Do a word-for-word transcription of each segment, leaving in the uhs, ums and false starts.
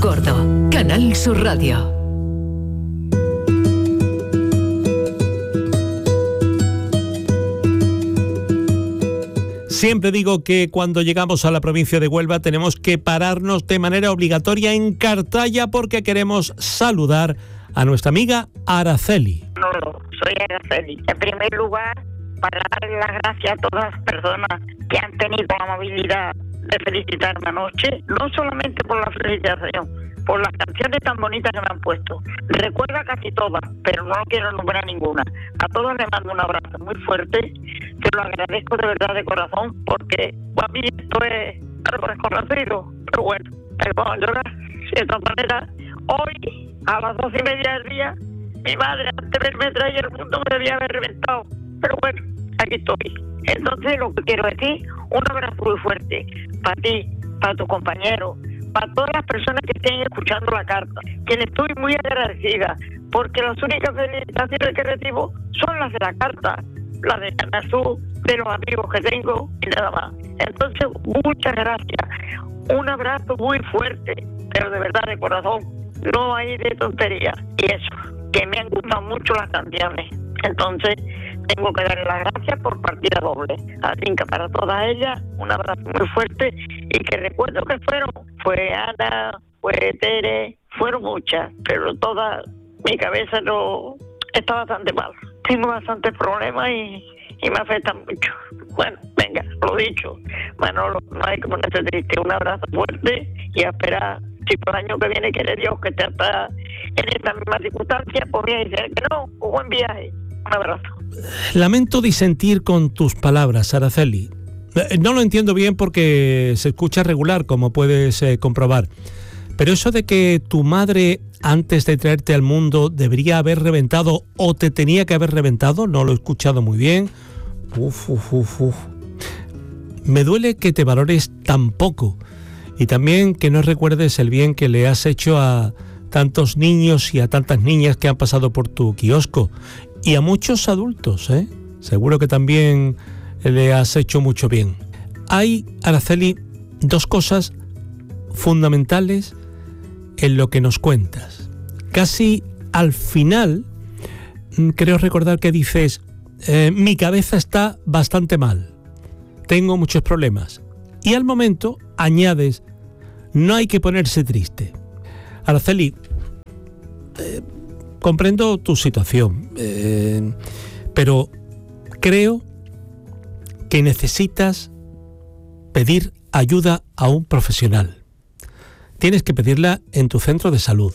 Gordo, Canal Sur Radio. Siempre digo que cuando llegamos a la provincia de Huelva tenemos que pararnos de manera obligatoria en Cartaya porque queremos saludar a nuestra amiga Araceli. No, soy Araceli. En primer lugar, para darle las gracias a todas las personas que han tenido la amabilidad de felicitarme anoche, no solamente por la felicitación, por las canciones tan bonitas que me han puesto. Recuerda casi todas, pero no quiero nombrar ninguna. A todos les mando un abrazo muy fuerte, que lo agradezco de verdad de corazón, porque para mí esto es algo desconocido, pero bueno, me pongo a llorar. De todas maneras, hoy, a las doce y media del día, mi madre, antes de verme traer el mundo, me debía haber reventado, pero bueno, aquí estoy. Entonces, lo que quiero decir, un abrazo muy fuerte para ti, para tu compañero, para todas las personas que estén escuchando la carta, que le estoy muy agradecida, porque las únicas felicitaciones que recibo son las de la carta, las de Canal Sur, de los amigos que tengo y nada más. Entonces, muchas gracias. Un abrazo muy fuerte, pero de verdad, de corazón, no hay de tontería. Y eso, que me han gustado mucho las canciones. Entonces, tengo que darle las gracias por partida doble. Así que para todas ellas, un abrazo muy fuerte y que recuerdo que fueron, fue Ana, fue Tere, fueron muchas, pero todas, mi cabeza no está bastante mal. Tengo bastantes problemas y, y me afectan mucho. Bueno, venga, lo dicho, Manolo, no hay que ponerse triste. Un abrazo fuerte y a esperar, si por el año que viene quiere Dios que te está en esta misma circunstancia, pues bien, dice que no, un buen viaje. Un abrazo. Lamento disentir con tus palabras, Araceli. No lo entiendo bien porque se escucha regular, como puedes eh, comprobar. Pero eso de que tu madre, antes de traerte al mundo, debería haber reventado o te tenía que haber reventado, no lo he escuchado muy bien. Uf, uf, uf, uf. Me duele que te valores tan poco y también que no recuerdes el bien que le has hecho a tantos niños y a tantas niñas que han pasado por tu kiosco. Y a muchos adultos, ¿eh? Seguro que también le has hecho mucho bien. Hay, Araceli, dos cosas fundamentales en lo que nos cuentas. Casi al final, creo recordar que dices, eh, mi cabeza está bastante mal, tengo muchos problemas. Y al momento añades, no hay que ponerse triste. Araceli, eh, comprendo tu situación, eh, pero creo que necesitas pedir ayuda a un profesional. Tienes que pedirla en tu centro de salud.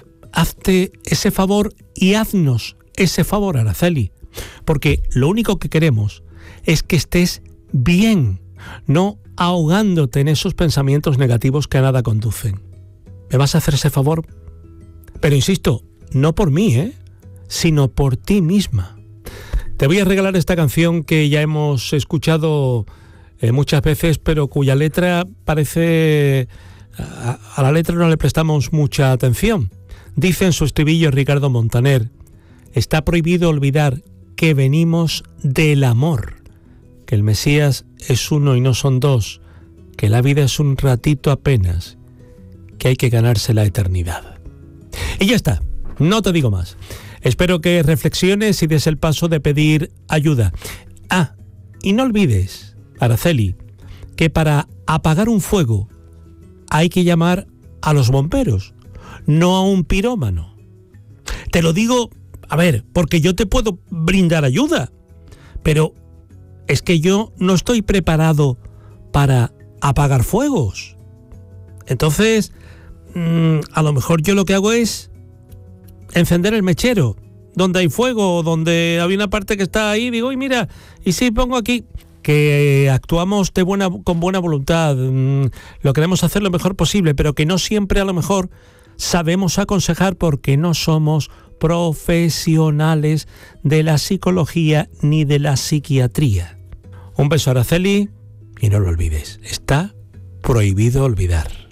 Hazte ese favor y haznos ese favor, Araceli, porque lo único que queremos es que estés bien, no ahogándote en esos pensamientos negativos que a nada conducen. ¿Me vas a hacer ese favor? Pero insisto, no por mí, ¿eh? sino por ti misma. Te voy a regalar esta canción que ya hemos escuchado eh, muchas veces, pero cuya letra parece... A, a la letra no le prestamos mucha atención. Dice en su estribillo Ricardo Montaner, está prohibido olvidar que venimos del amor, que el Mesías es uno y no son dos, que la vida es un ratito apenas, que hay que ganarse la eternidad. Y ya está. No te digo más. Espero que reflexiones y des el paso de pedir ayuda. Ah, y no olvides, Araceli, que para apagar un fuego hay que llamar a los bomberos, no a un pirómano. Te lo digo, a ver, porque yo te puedo brindar ayuda, pero es que yo no estoy preparado para apagar fuegos. Entonces, mmm, a lo mejor yo lo que hago es encender el mechero donde hay fuego, donde hay una parte que está ahí, digo, y mira, y si pongo aquí, que actuamos de buena, con buena voluntad, mmm, lo queremos hacer lo mejor posible, pero que no siempre a lo mejor sabemos aconsejar porque no somos profesionales de la psicología ni de la psiquiatría. Un beso, Araceli, y no lo olvides, está prohibido olvidar.